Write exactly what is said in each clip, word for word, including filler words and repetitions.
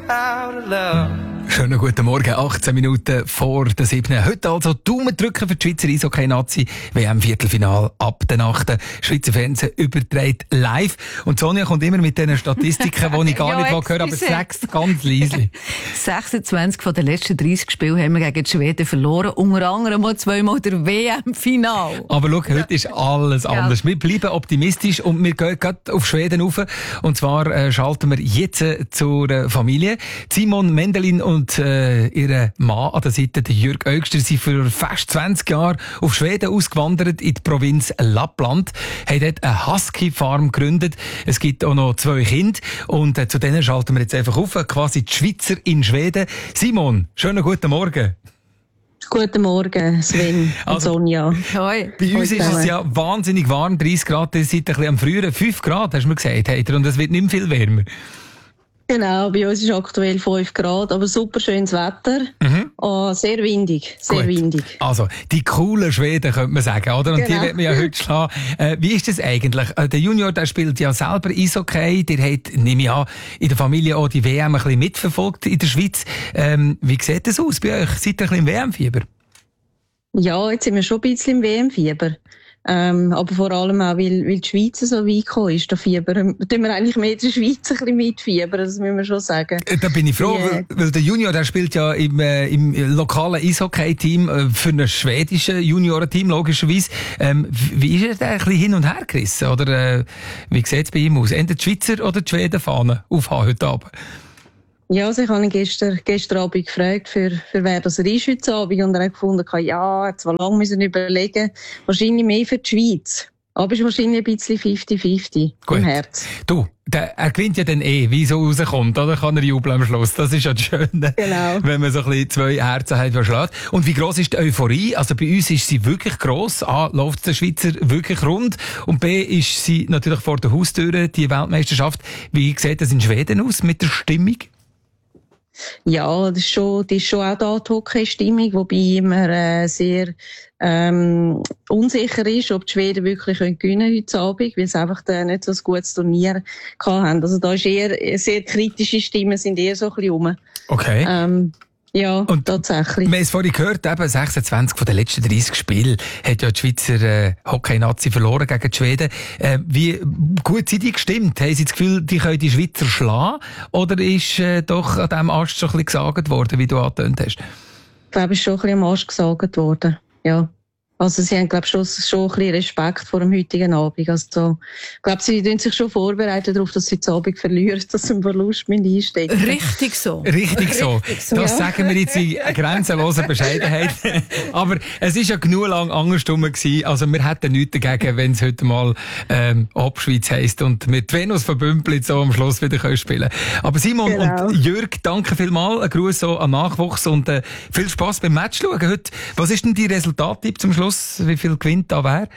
how to love. Schönen guten Morgen, achtzehn Minuten vor der siebten. Heute also Daumen drücken für die Schweizer Eishockey-Nazi. W M-Viertelfinal ab der Nacht. Schweizer Fernsehen überträgt live. Und Sonja kommt immer mit diesen Statistiken, die ich gar ja, nicht höre, aber sechs ganz leise. sechsundzwanzig von den letzten dreißig Spielen haben wir gegen die Schweden verloren. Unter anderem mal zweimal der W M-Final. Aber schau, heute ist alles anders. Ja. Wir bleiben optimistisch und wir gehen gerade auf Schweden rauf. Und zwar äh, schalten wir jetzt äh, zur Familie. Simon Mendelin und Und äh, ihr Mann an der Seite, der Jürg Oegster, sind für fast zwanzig Jahre auf Schweden ausgewandert, in die Provinz Lappland, haben dort eine Husky-Farm gegründet. Es gibt auch noch zwei Kinder und äh, zu denen schalten wir jetzt einfach auf, quasi die Schweizer in Schweden. Simon, schönen guten Morgen. Guten Morgen, Sven und also, Sonja. Hoi. Bei uns ist es ja wahnsinnig warm, dreißig Grad, ihr seid ein bisschen am früheren, fünf Grad, hast du mir gesagt, habt ihr, und es wird nicht mehr viel wärmer. Genau, bei uns ist aktuell fünf Grad, aber super schönes Wetter. Mhm. Oh, sehr windig, sehr Gut. windig. Also, die coolen Schweden, könnte man sagen, oder? Und genau. Die wird man ja heute schlagen. Äh, wie ist das eigentlich? Äh, der Junior, der spielt ja selber Eishockey. Der hat, nehme ich an, in der Familie auch die W M ein bisschen mitverfolgt in der Schweiz. Ähm, wie sieht das aus bei euch? Seid ihr ein bisschen im W M-Fieber? Ja, jetzt sind wir schon ein bisschen im W M-Fieber. Ähm, aber vor allem auch, weil, weil die Schweiz so weit gekommen ist, da fiebern, da tun wir eigentlich mehr die Schweiz ein bisschen mitfiebern, das müssen wir schon sagen. Da bin ich froh, yeah. weil, weil der Junior, der spielt ja im, äh, im lokalen Eishockey-Team äh, für ein schwedisches Juniorenteam, logischerweise. Ähm, wie ist er da ein bisschen hin und her gerissen? Oder äh, wie sieht es bei ihm aus? Entweder die Schweizer oder die Schweden-Fahne aufhaben heute Abend? Ja, also ich habe ihn gestern, gestern Abend gefragt, für, für wer das er ist heute Abend. Und er hat gefunden, ja, jetzt zwar lange müssen überlegen, wahrscheinlich mehr für die Schweiz. Aber es ist wahrscheinlich ein bisschen fünfzig fünfzig im Herz. Du, der, er gewinnt ja dann eh, wie so rauskommt, oder? Kann er jubeln am Schluss. Das ist ja das Schöne. Genau. Wenn man so ein bisschen zwei Herzen hat, verschlägt. Und wie gross ist die Euphorie? Also bei uns ist sie wirklich gross. A, läuft der Schweizer wirklich rund. Und B, ist sie natürlich vor der Haustür, die Weltmeisterschaft. Wie sieht das in Schweden aus mit der Stimmung? Ja, das ist schon, das ist schon auch da die Hockey-Stimmung, wobei immer äh, sehr ähm, unsicher ist, ob die Schweden wirklich können gewinnen heute Abend, weil sie einfach äh, nicht so ein gutes Turnier gehabt haben. Also da ist eher sehr kritische Stimmen, sind eher so ein bisschen rum. Okay. Ähm, Ja, und tatsächlich. Wir haben es vorhin gehört, eben sechsundzwanzig von den letzten dreißig Spielen hat ja die Schweizer äh, Hockey-Nazi verloren gegen die Schweden. Äh, wie gut sind die gestimmt? Haben Sie das Gefühl, die können die Schweizer schlagen? Oder ist äh, doch an diesem Ast schon ein bisschen gesagt worden, wie du angetönt hast? Ich glaube, es ist schon ein bisschen am Ast gesagt worden, ja. Also sie haben, glaube ich, schon, schon ein bisschen Respekt vor dem heutigen Abend. Also, ich glaube, sie tun sich schon vorbereiten darauf, dass sie heute Abend verlieren, dass sie einen Verlust einstecken. Richtig so. Richtig so. Richtig so. Das ja. sagen wir jetzt in grenzenloser Bescheidenheit. Aber es ist ja genug lang andersrum gewesen. Also wir hätten nichts dagegen, wenn es heute mal ähm, Abschweiz heisst und mit Venus verbümpelt so am Schluss wieder können spielen. Aber Simon genau. und Jürg, danke vielmals. Ein Gruß so an Nachwuchs und äh, viel Spass beim Match schauen heute. Was ist denn die Resultattipp zum Schluss? Wie viel gewinnt da wer?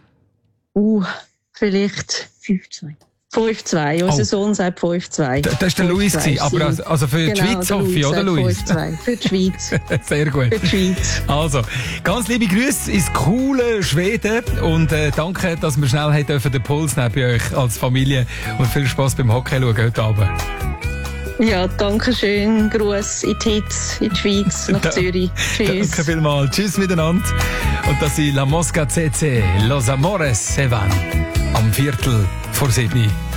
Uh, vielleicht fünf zwei. fünf zwei. Unser oh. Sohn sagt fünf zwei. Das war der Luis, gewesen, aber also, also für genau, die Schweiz hoffe ich, oder Luis? fünf zwei. Für die Schweiz. Sehr gut. Für die Schweiz. Also, ganz liebe Grüße ins coole Schweden und äh, danke, dass wir schnell haben dürfen den Puls nehmen bei euch als Familie und viel Spass beim Hockey schauen heute Abend. Ja, danke schön. Gruß in die Hitz, in die Schweiz, nach da, Zürich. Tschüss. Danke vielmals. Tschüss miteinander. Und das ist La Mosca C C, Los Amores se van. Am Viertel vor sieben.